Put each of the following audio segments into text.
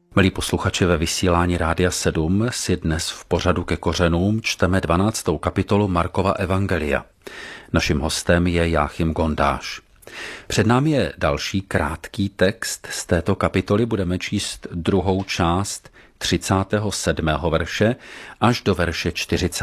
Milí posluchači, ve vysílání Rádia 7 si dnes v pořadu Ke kořenům čteme 12. kapitolu Markova evangelia. Naším hostem je Jáchym Gondáš. Před námi je další krátký text z této kapitoly. Budeme číst druhou část 37. verše až do verše 40.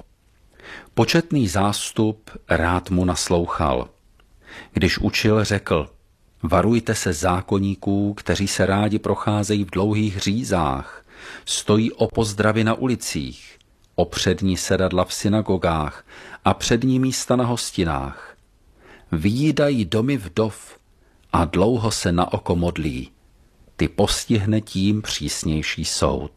Početný zástup rád mu naslouchal. Když učil, řekl: Varujte se zákonníků, kteří se rádi procházejí v dlouhých řízách, stojí o pozdravy na ulicích, o přední sedadla v synagogách a přední místa na hostinách. Vyjídají domy vdov a dlouho se na oko modlí. Ty postihne tím přísnější soud.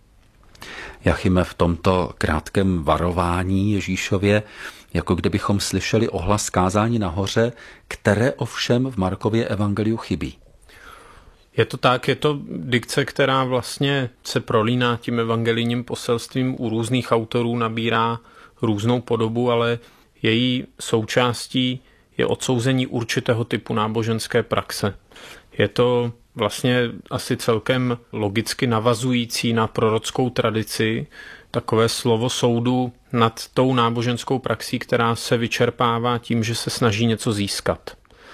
Jáchyme, v tomto krátkém varování Ježíšově, jako kdybychom slyšeli ohlas kázání nahoře, které ovšem v Markově evangeliu chybí. Je to tak, je to dikce, která vlastně se prolíná tím evangelijním poselstvím u různých autorů, nabírá různou podobu, ale její součástí je odsouzení určitého typu náboženské praxe. Je to vlastně asi celkem logicky navazující na prorockou tradici, takové slovo soudu nad tou náboženskou praxí, která se vyčerpává tím, že se snaží něco získat.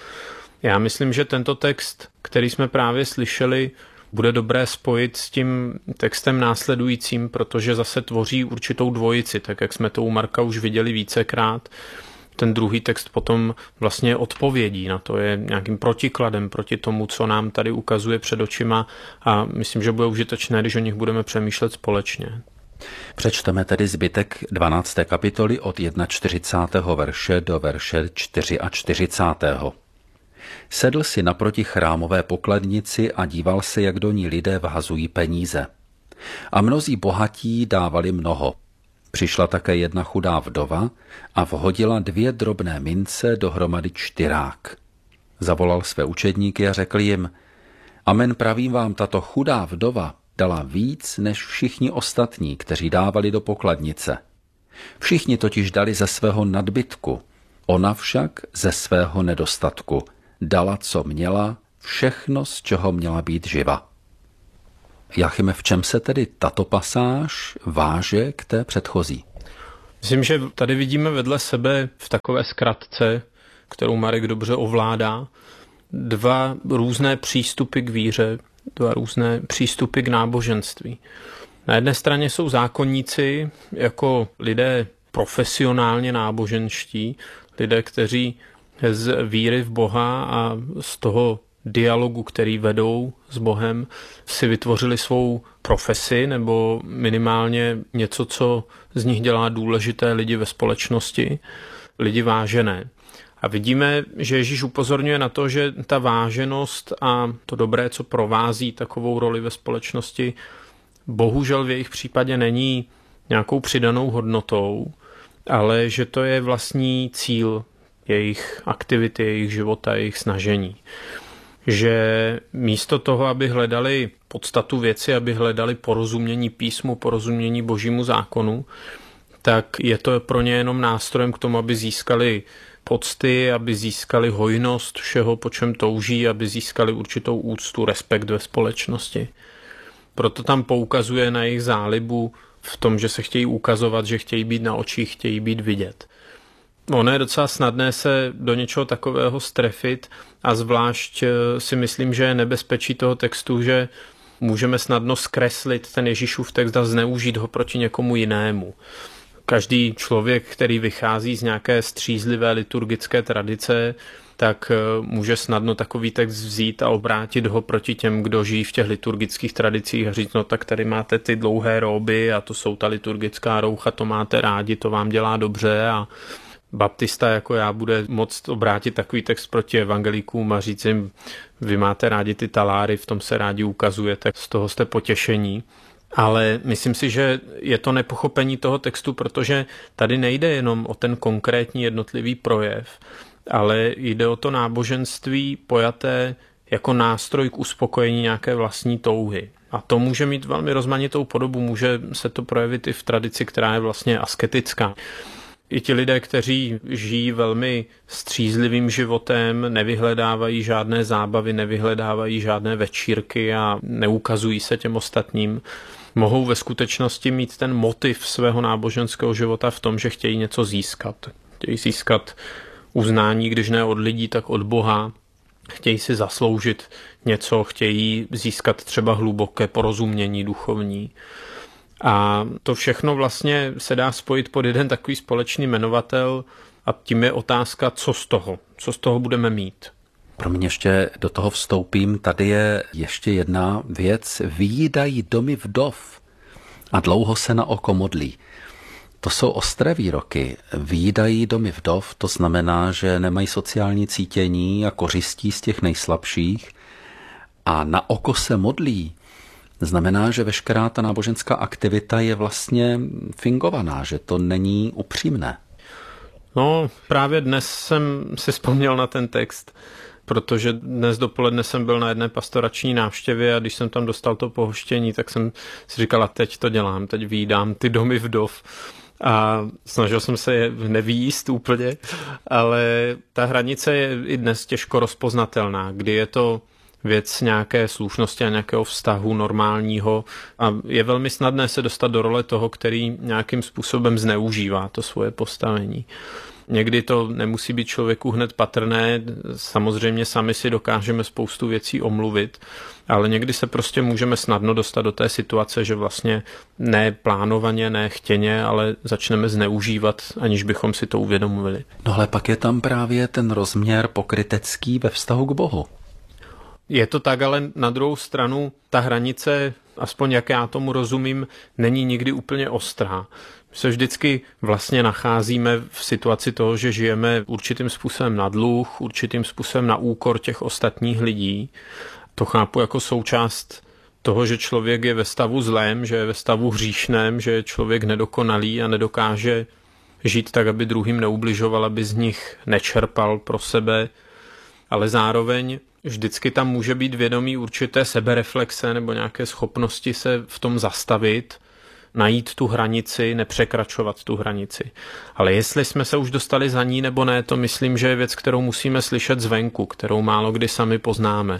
Já myslím, že tento text, který jsme právě slyšeli, bude dobré spojit s tím textem následujícím, protože zase tvoří určitou dvojici, tak jak jsme to u Marka už viděli vícekrát. Ten druhý text potom vlastně odpovědí na to, je nějakým protikladem proti tomu, co nám tady ukazuje před očima, a myslím, že bude užitečné, když o nich budeme přemýšlet společně. Přečteme tedy zbytek 12. kapitoly od 41. verše do verše 44. Sedl si naproti chrámové pokladnici a díval se, jak do ní lidé vhazují peníze. A mnozí bohatí dávali mnoho. Přišla také jedna chudá vdova a vhodila 2 drobné mince, dohromady 4. Zavolal své učedníky a řekl jim: Amen, pravím vám, tato chudá vdova dala víc než všichni ostatní, kteří dávali do pokladnice. Všichni totiž dali ze svého nadbytku, ona však ze svého nedostatku dala, co měla, všechno, z čeho měla být živa. Jáchyme, v čem se tedy tato pasáž váže k té předchozí? Myslím, že tady vidíme vedle sebe v takové zkratce, kterou Marek dobře ovládá, 2 různé přístupy k víře, 2 různé přístupy k náboženství. Na jedné straně jsou zákonníci jako lidé profesionálně náboženští, lidé, kteří z víry v Boha a z toho dialogu, který vedou s Bohem, si vytvořili svou profesi nebo minimálně něco, co z nich dělá důležité lidi ve společnosti, lidi vážené. A vidíme, že Ježíš upozorňuje na to, že ta váženost a to dobré, co provází takovou roli ve společnosti, bohužel v jejich případě není nějakou přidanou hodnotou, ale že to je vlastní cíl jejich aktivity, jejich života, jejich snažení. Že místo toho, aby hledali podstatu věci, aby hledali porozumění písmu, porozumění Božímu zákonu, tak je to pro ně jenom nástrojem k tomu, aby získali pocty, aby získali hojnost všeho, po čem touží, aby získali určitou úctu, respekt ve společnosti. Proto tam poukazuje na jejich zálibu v tom, že se chtějí ukazovat, že chtějí být na očích, chtějí být vidět. Ono je docela snadné se do něčeho takového strefit a zvlášť si myslím, že je nebezpečí toho textu, že můžeme snadno zkreslit ten Ježíšův text a zneužít ho proti někomu jinému. Každý člověk, který vychází z nějaké střízlivé liturgické tradice, tak může snadno takový text vzít a obrátit ho proti těm, kdo žijí v těch liturgických tradicích a říct, no tak tady máte ty dlouhé róby a to jsou ta liturgická roucha, to máte rádi, to vám dělá dobře, a baptista jako já bude moct obrátit takový text proti evangelíkům a říct jim, vy máte rádi ty taláry, v tom se rádi ukazujete, z toho jste potěšení. Ale myslím si, že je to nepochopení toho textu, protože tady nejde jenom o ten konkrétní jednotlivý projev, ale jde o to náboženství pojaté jako nástroj k uspokojení nějaké vlastní touhy. A to může mít velmi rozmanitou podobu, může se to projevit i v tradici, která je vlastně asketická. I ti lidé, kteří žijí velmi střízlivým životem, nevyhledávají žádné zábavy, nevyhledávají žádné večírky a neukazují se těm ostatním, mohou ve skutečnosti mít ten motiv svého náboženského života v tom, že chtějí něco získat. Chtějí získat uznání, když ne od lidí, tak od Boha. Chtějí si zasloužit něco, chtějí získat třeba hluboké porozumění duchovní. A to všechno vlastně se dá spojit pod jeden takový společný jmenovatel a tím je otázka, co z toho budeme mít. Pro mě ještě do toho vstoupím, tady je ještě jedna věc. Vyjídají domy vdov a dlouho se na oko modlí. To jsou ostré výroky. Vyjídají domy vdov, to znamená, že nemají sociální cítění a kořistí z těch nejslabších. A na oko se modlí. Znamená, že veškerá ta náboženská aktivita je vlastně fingovaná, že to není upřímné. No, právě dnes jsem si vzpomněl na ten text, protože dnes dopoledne jsem byl na jedné pastorační návštěvě a když jsem tam dostal to pohoštění, tak jsem si říkal, a teď to dělám, teď vyjídám ty domy vdov. A snažil jsem se je nevyjíst úplně, ale ta hranice je i dnes těžko rozpoznatelná, kdy je to věc nějaké slušnosti a nějakého vztahu normálního a je velmi snadné se dostat do role toho, který nějakým způsobem zneužívá to svoje postavení. Někdy to nemusí být člověku hned patrné, samozřejmě sami si dokážeme spoustu věcí omluvit, ale někdy se prostě můžeme snadno dostat do té situace, že vlastně ne plánovaně, ne chtěně, ale začneme zneužívat, aniž bychom si to uvědomili. No ale pak je tam právě ten rozměr pokrytecký ve vztahu k Bohu. Je to tak, ale na druhou stranu ta hranice, aspoň jak já tomu rozumím, není nikdy úplně ostrá. My se vždycky vlastně nacházíme v situaci toho, že žijeme určitým způsobem na dluh, určitým způsobem na úkor těch ostatních lidí. To chápu jako součást toho, že člověk je ve stavu zlém, že je ve stavu hříšném, že je člověk nedokonalý a nedokáže žít tak, aby druhým neubližoval, aby z nich nečerpal pro sebe, ale zároveň vždycky tam může být vědomí určité sebereflexe nebo nějaké schopnosti se v tom zastavit, najít tu hranici, nepřekračovat tu hranici. Ale jestli jsme se už dostali za ní nebo ne, to myslím, že je věc, kterou musíme slyšet zvenku, kterou málo kdy sami poznáme.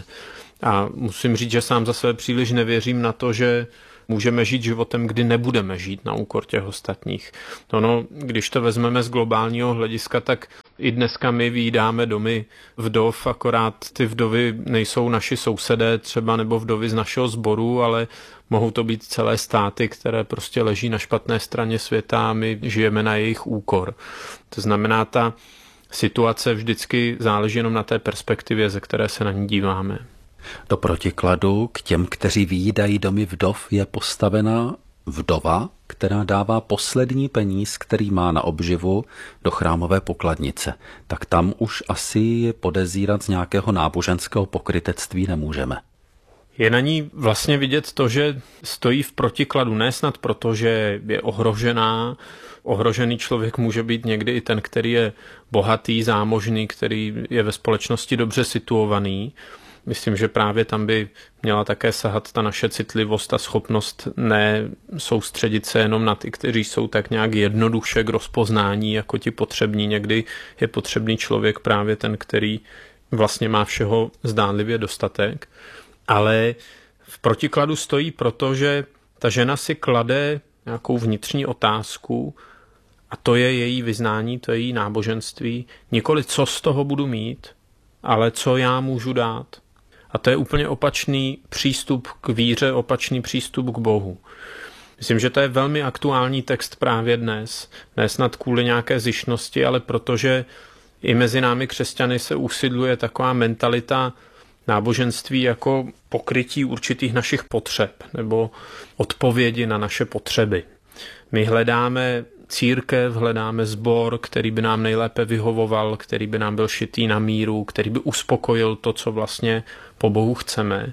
A musím říct, že sám za sebe příliš nevěřím na to, že můžeme žít životem, kdy nebudeme žít na úkor těch ostatních. No, když to vezmeme z globálního hlediska, tak i dneska my vyjídáme domy vdov, akorát ty vdovy nejsou naši sousedé třeba nebo vdovy z našeho sboru, ale mohou to být celé státy, které prostě leží na špatné straně světa a my žijeme na jejich úkor. To znamená, ta situace vždycky záleží jenom na té perspektivě, ze které se na ní díváme. Do protikladu k těm, kteří vyjídají domy vdov, je postavena vdova, která dává poslední peníz, který má na obživu, do chrámové pokladnice. Tak tam už asi podezírat z nějakého náboženského pokrytectví nemůžeme. Je na ní vlastně vidět to, že stojí v protikladu, ne snad proto, že je ohrožená. Ohrožený člověk může být někdy i ten, který je bohatý, zámožný, který je ve společnosti dobře situovaný. Myslím, že právě tam by měla také sahat ta naše citlivost a schopnost ne soustředit se jenom na ty, kteří jsou tak nějak jednoduše k rozpoznání jako ti potřební. Někdy je potřebný člověk právě ten, který vlastně má všeho zdánlivě dostatek. Ale v protikladu stojí proto, že ta žena si klade nějakou vnitřní otázku a to je její vyznání, to je její náboženství. Nikoli co z toho budu mít, ale co já můžu dát. A to je úplně opačný přístup k víře, opačný přístup k Bohu. Myslím, že to je velmi aktuální text právě dnes. Ne snad kvůli nějaké zištnosti, ale protože i mezi námi křesťany se usidluje taková mentalita náboženství jako pokrytí určitých našich potřeb nebo odpovědi na naše potřeby. My hledáme církev, hledáme sbor, který by nám nejlépe vyhovoval, který by nám byl šitý na míru, který by uspokojil to, co vlastně po Bohu chceme.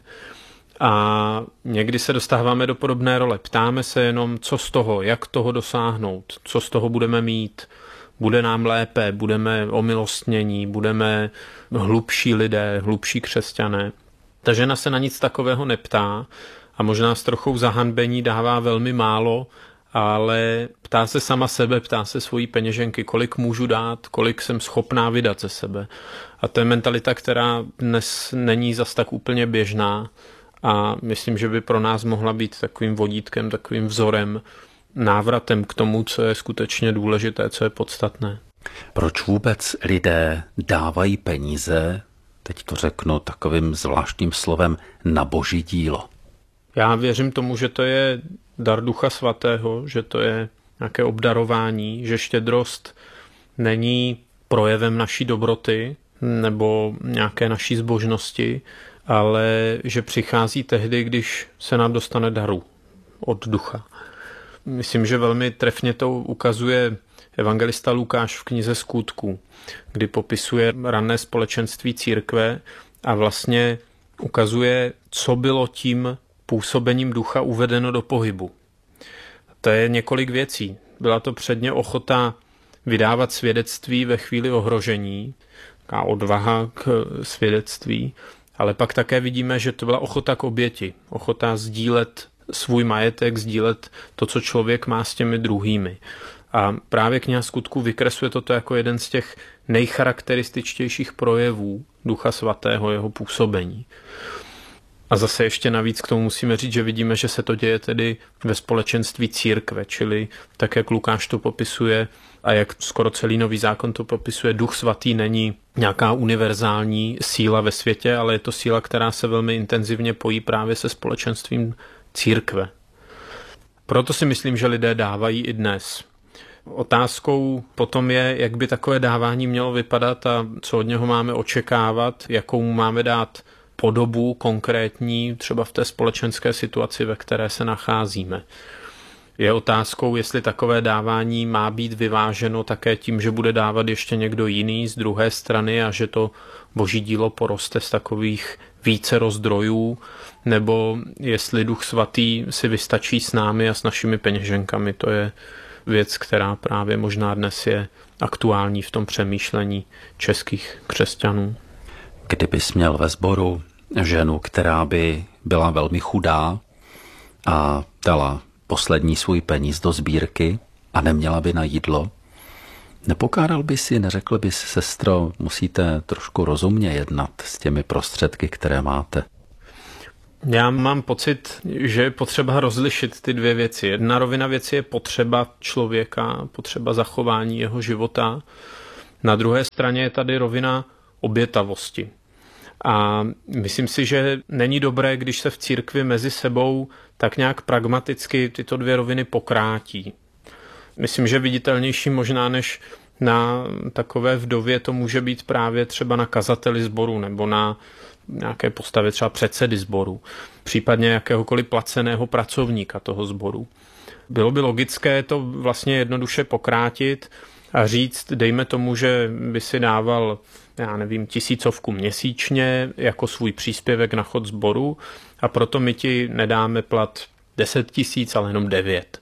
A někdy se dostáváme do podobné role. Ptáme se jenom, co z toho, jak toho dosáhnout, co z toho budeme mít. Bude nám lépe, budeme omilostnění, budeme hlubší lidé, hlubší křesťané. Ta žena se na nic takového neptá a možná s trochou zahanbení dává velmi málo ale ptá se sama sebe, ptá se svojí peněženky, kolik můžu dát, kolik jsem schopná vydat ze sebe. A to je mentalita, která dnes není zas tak úplně běžná a myslím, že by pro nás mohla být takovým vodítkem, takovým vzorem, návratem k tomu, co je skutečně důležité, co je podstatné. Proč vůbec lidé dávají peníze, teď to řeknu takovým zvláštním slovem, na boží dílo? Já věřím tomu, že to je dar Ducha Svatého, že to je nějaké obdarování, že štědrost není projevem naší dobroty nebo nějaké naší zbožnosti, ale že přichází tehdy, když se nám dostane daru od Ducha. Myslím, že velmi trefně to ukazuje evangelista Lukáš v knize Skutků, kdy popisuje rané společenství církve a vlastně ukazuje, co bylo tím působením Ducha uvedeno do pohybu. To je několik věcí. Byla to předně ochota vydávat svědectví ve chvíli ohrožení, taková odvaha k svědectví, ale pak také vidíme, že to byla ochota k oběti, ochota sdílet svůj majetek, sdílet to, co člověk má s těmi druhými. A právě kniha Skutků vykresluje toto jako jeden z těch nejcharakterističtějších projevů Ducha Svatého, jeho působení. A zase ještě navíc k tomu musíme říct, že vidíme, že se to děje tedy ve společenství církve, čili tak, jak Lukáš to popisuje a jak skoro celý Nový zákon to popisuje, Duch Svatý není nějaká univerzální síla ve světě, ale je to síla, která se velmi intenzivně pojí právě se společenstvím církve. Proto si myslím, že lidé dávají i dnes. Otázkou potom je, jak by takové dávání mělo vypadat a co od něho máme očekávat, jakou mu máme dát podobu konkrétní, třeba v té společenské situaci, ve které se nacházíme. Je otázkou, jestli takové dávání má být vyváženo také tím, že bude dávat ještě někdo jiný z druhé strany a že to boží dílo poroste z takových více rozdrojů, nebo jestli Duch Svatý si vystačí s námi a s našimi peněženkami. To je věc, která právě možná dnes je aktuální v tom přemýšlení českých křesťanů. Kdybys měl ve sboru ženu, která by byla velmi chudá a dala poslední svůj peníz do sbírky a neměla by na jídlo, nepokáral by si, neřekl bys, sestro, musíte trošku rozumně jednat s těmi prostředky, které máte? Já mám pocit, že je potřeba rozlišit ty dvě věci. Jedna rovina věci je potřeba člověka, potřeba zachování jeho života. Na druhé straně je tady rovina obětavosti. A myslím si, že není dobré, když se v církvi mezi sebou tak nějak pragmaticky tyto dvě roviny pokrátí. Myslím, že viditelnější možná než na takové vdově to může být právě třeba na kazateli sboru nebo na nějaké postavě třeba předsedy sboru, případně jakéhokoliv placeného pracovníka toho sboru. Bylo by logické to vlastně jednoduše pokrátit a říct, dejme tomu, že by si dával, 1000 měsíčně jako svůj příspěvek na chod sboru a proto my ti nedáme plat 10 000, ale jenom 9.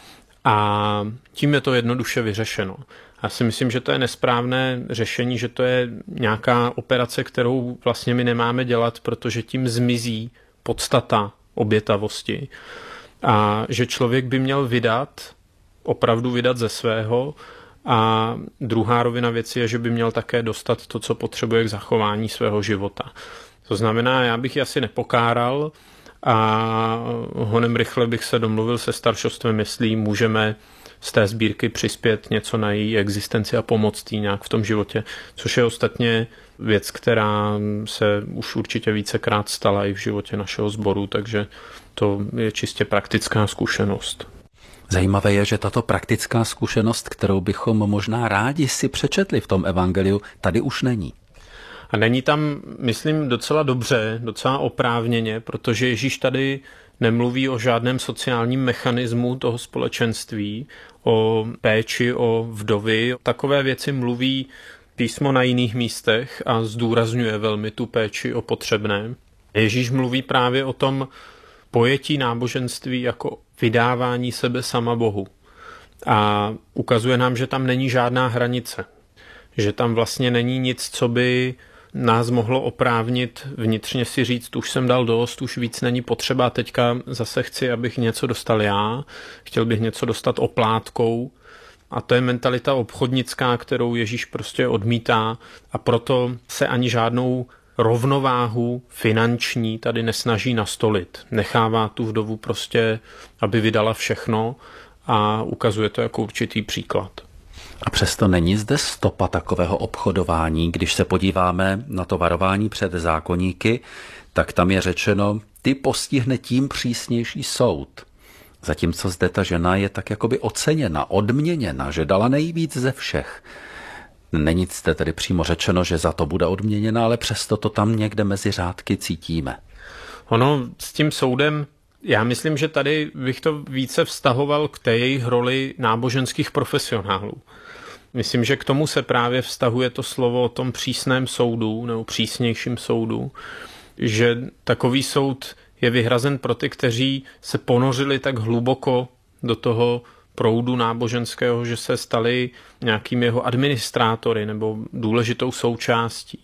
A tím je to jednoduše vyřešeno. Já si myslím, že to je nesprávné řešení, že to je nějaká operace, kterou vlastně my nemáme dělat, protože tím zmizí podstata obětavosti. A že člověk by měl opravdu vydat ze svého. A druhá rovina věci je, že by měl také dostat to, co potřebuje k zachování svého života. To znamená, já bych ji asi nepokáral a honem rychle bych se domluvil se staršostvem, jestli můžeme z té sbírky přispět něco na její existenci a pomoct jí nějak v tom životě, což je ostatně věc, která se už určitě vícekrát stala i v životě našeho sboru, takže to je čistě praktická zkušenost. Zajímavé je, že tato praktická zkušenost, kterou bychom možná rádi si přečetli v tom evangeliu, tady už není. A není tam, myslím, docela dobře, docela oprávněně, protože Ježíš tady nemluví o žádném sociálním mechanismu toho společenství, o péči, o vdovy. Takové věci mluví písmo na jiných místech a zdůrazňuje velmi tu péči o potřebné. Ježíš mluví právě o tom pojetí náboženství jako vydávání sebe sama Bohu. A ukazuje nám, že tam není žádná hranice. Že tam vlastně není nic, co by nás mohlo oprávnit vnitřně si říct, už jsem dal dost, už víc není potřeba, teďka zase chci, abych něco dostal já, chtěl bych něco dostat oplátkou. A to je mentalita obchodnická, kterou Ježíš prostě odmítá a proto se ani žádnou rovnováhu finanční tady nesnaží nastolit. Nechává tu vdovu prostě, aby vydala všechno a ukazuje to jako určitý příklad. A přesto není zde stopa takového obchodování. Když se podíváme na to varování před zákoníky, tak tam je řečeno, ty postihne tím přísnější soud. Zatímco zde ta žena je tak jakoby oceněna, odměněna, že dala nejvíc ze všech. Není zde tedy přímo řečeno, že za to bude odměněna, ale přesto to tam někde mezi řádky cítíme. Ono s tím soudem, já myslím, že tady bych to více vztahoval k té jejich roli náboženských profesionálů. Myslím, že k tomu se právě vztahuje to slovo o tom přísném soudu nebo přísnějším soudu, že takový soud je vyhrazen pro ty, kteří se ponořili tak hluboko do toho proudu náboženského, že se stali nějakými jeho administrátory nebo důležitou součástí.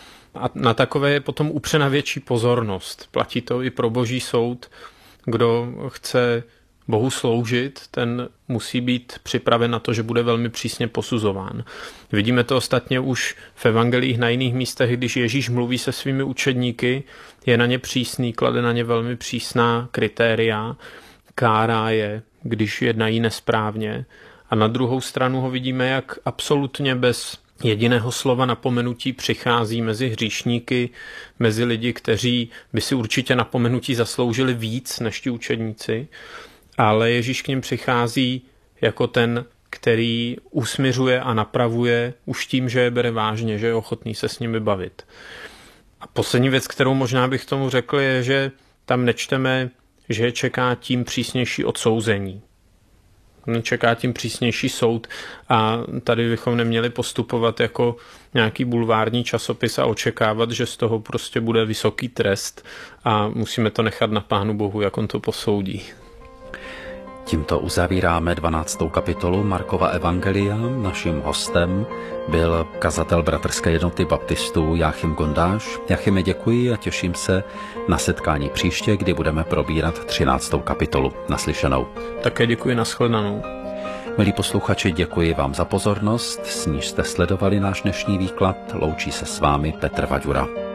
A na takové je potom upřena větší pozornost. Platí to i pro Boží soud. Kdo chce Bohu sloužit, ten musí být připraven na to, že bude velmi přísně posuzován. Vidíme to ostatně už v evangelích na jiných místech, když Ježíš mluví se svými učedníky, je na ně přísný, klade na ně velmi přísná kritéria, kárá je, když jednají nesprávně. A na druhou stranu ho vidíme, jak absolutně bez jediného slova napomenutí přichází mezi hříšníky, mezi lidi, kteří by si určitě napomenutí zasloužili víc než ti učedníci, ale Ježíš k nim přichází jako ten, který usmiřuje a napravuje už tím, že je bere vážně, že je ochotný se s nimi bavit. A poslední věc, kterou možná bych tomu řekl, je, že tam nečteme, že je čeká tím přísnější odsouzení. Čeká tím přísnější soud a tady bychom neměli postupovat jako nějaký bulvární časopis a očekávat, že z toho prostě bude vysoký trest a musíme to nechat na Pánu Bohu, jak on to posoudí. Tímto uzavíráme 12. kapitolu Markova evangelia. Naším hostem byl kazatel Bratrské jednoty baptistů Jáchym Gondáš. Jáchyme, děkuji a těším se na setkání příště, kdy budeme probírat 13. kapitolu. Naslyšenou. Také děkuji, nashledanou. Milí posluchači, děkuji vám za pozornost, s níž jste sledovali náš dnešní výklad. Loučí se s vámi Petr Vaďura.